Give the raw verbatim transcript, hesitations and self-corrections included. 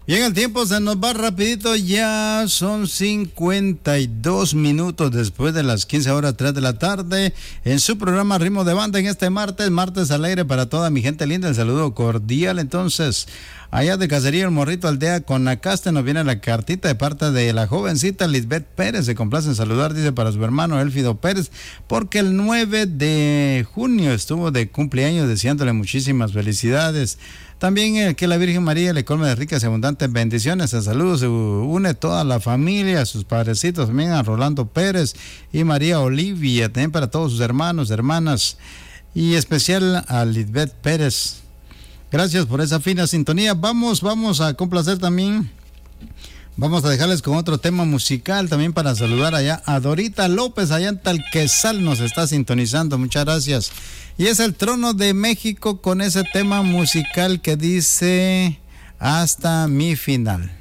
Bien, el tiempo se nos va rapidito, ya son cincuenta y dos minutos después de las quince horas tres de la tarde, en su programa Ritmo de Banda en este martes, martes al aire para toda mi gente linda, el saludo cordial. Entonces, allá de Cacería El Morrito, aldea Conacaste, nos viene la cartita de parte de la jovencita Lisbeth Pérez, se complace en saludar, dice, para su hermano Elfido Pérez, porque el nueve de junio estuvo de cumpleaños, deseándole muchísimas felicidades. También eh, que la Virgen María le colme de ricas y abundantes bendiciones. En saludos se une toda la familia, sus padrecitos, también a Rolando Pérez y María Olivia, también para todos sus hermanos, hermanas, y especial a Lisbeth Pérez. Gracias por esa fina sintonía. Vamos, vamos a complacer también. Vamos a dejarles con otro tema musical también para saludar allá a Dorita López, allá en Talquesal nos está sintonizando. Muchas gracias. Y es el Trono de México con ese tema musical que dice Hasta mi final.